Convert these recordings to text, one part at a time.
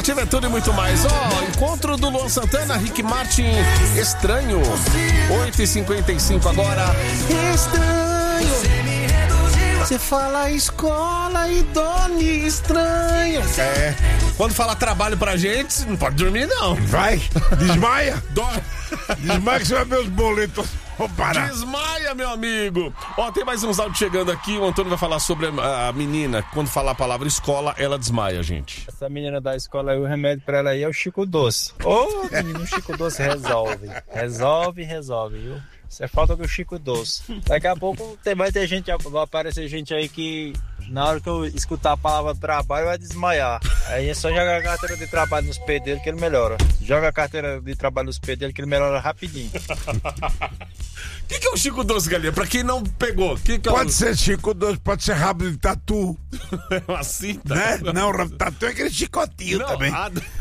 Ativa é tudo e muito mais. Encontro do Luan Santana, Rick Martin, Estranho. 8h55 agora. Estranho. Você fala escola e dorme estranho. Quando fala trabalho pra gente, não pode dormir, não. Vai, desmaia. Dorme. Desmaia que você vai ver os boletos. Vou parar. Desmaia, meu amigo. Tem mais uns áudios chegando aqui. O Antônio vai falar sobre a menina. Quando falar a palavra escola, ela desmaia, gente. Essa menina da escola aí, o remédio pra ela aí é o Chico Doce. Menino, o Chico Doce resolve. Resolve, viu? Isso é falta do Chico Doce. Daqui a pouco vai ter gente, vai aparecer gente aí que na hora que eu escutar a palavra trabalho vai desmaiar. Aí é só jogar a carteira de trabalho nos pés dele que ele melhora. Joga a carteira de trabalho nos pés dele que ele melhora rapidinho. O que é o Chico Doce, Galinha? Pra quem não pegou, pode ser Chico Doce, pode ser rabo de tatu. Assim, tá? Né? Não, rabo de tatu é aquele chicotinho também.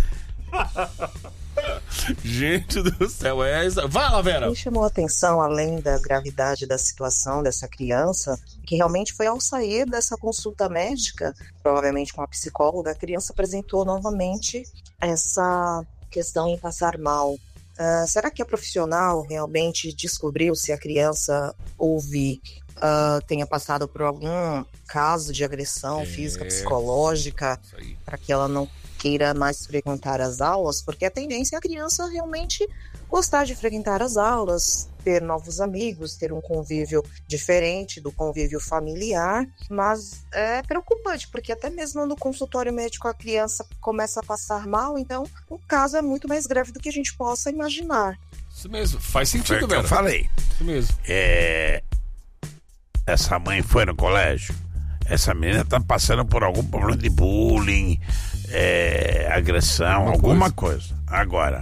Gente do céu, vai lá, Vera. Me chamou a atenção, além da gravidade da situação dessa criança, que realmente foi ao sair dessa consulta médica, provavelmente com a psicóloga, a criança apresentou novamente essa questão em passar mal. Será que a profissional realmente descobriu se a criança tenha passado por algum caso de agressão física, psicológica, para que ela não queira mais frequentar as aulas? Porque a tendência é a criança realmente gostar de frequentar as aulas, ter novos amigos, ter um convívio diferente do convívio familiar, mas é preocupante, porque até mesmo no consultório médico a criança começa a passar mal, então o caso é muito mais grave do que a gente possa imaginar. Isso mesmo, faz sentido, Vera. Eu falei. Isso mesmo. Essa mãe foi no colégio, essa menina tá passando por algum problema de bullying, agressão, alguma coisa. Agora,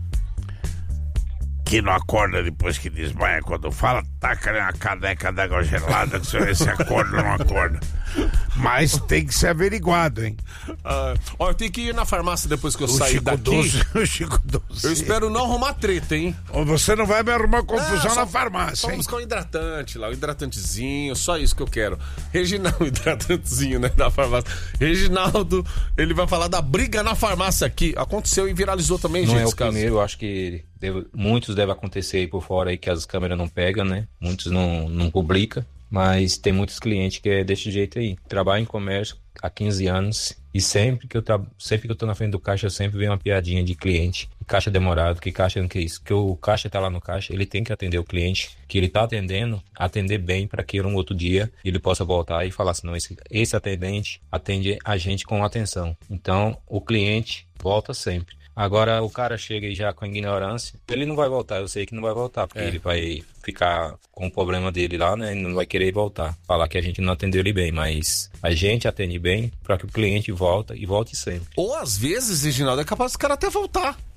que não acorda depois que desmaia quando fala, taca uma caneca d'água gelada que você vê se acorda ou não acorda. Mas tem que ser averiguado, hein? Eu tenho que ir na farmácia depois que eu sair Chico daqui. O Chico Doce. Eu espero não arrumar treta, hein? Você não vai me arrumar confusão na farmácia, só hein? buscar um hidratante lá, um hidratantezinho, só isso que eu quero. Reginaldo, hidratantezinho, né, da farmácia. Reginaldo, ele vai falar da briga na farmácia aqui. Aconteceu e viralizou também, gente. Não é o primeiro, eu acho que muitos devem acontecer aí por fora aí que as câmeras não pegam, né? Muitos não publicam. Mas tem muitos clientes que é desse jeito aí. Trabalho em comércio há 15 anos e sempre que eu tô na frente do caixa, eu sempre vejo uma piadinha de cliente. Que caixa demorado, que caixa não que é isso. Que o caixa tá lá no caixa, ele tem que atender o cliente, que ele tá atendendo, atender bem para que um outro dia ele possa voltar e falar assim, não, esse atendente atende a gente com atenção. Então, o cliente volta sempre. Agora o cara chega e já com ignorância, ele não vai voltar, eu sei que não vai voltar, porque ele vai ficar com o problema dele lá, né, e não vai querer voltar, falar que a gente não atendeu ele bem, mas a gente atende bem para que o cliente volta e volte sempre. Ou às vezes, Reginaldo, é capaz do cara até voltar.